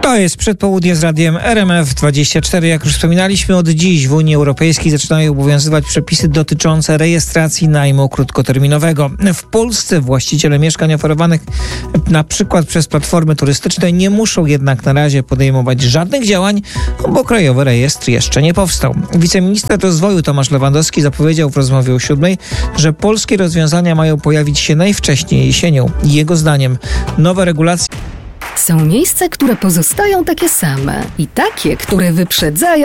To jest przedpołudnie z radiem RMF24. Jak już wspominaliśmy, od dziś w Unii Europejskiej zaczynają obowiązywać przepisy dotyczące rejestracji najmu krótkoterminowego. W Polsce właściciele mieszkań oferowanych na przykład przez platformy turystyczne nie muszą jednak na razie podejmować żadnych działań, bo krajowy rejestr jeszcze nie powstał. Wiceminister rozwoju Tomasz Lewandowski zapowiedział w rozmowie o 7, że polskie rozwiązania mają pojawić się najwcześniej jesienią. Jego zdaniem nowe regulacje Są miejsca, które pozostają takie same i takie, które wyprzedzają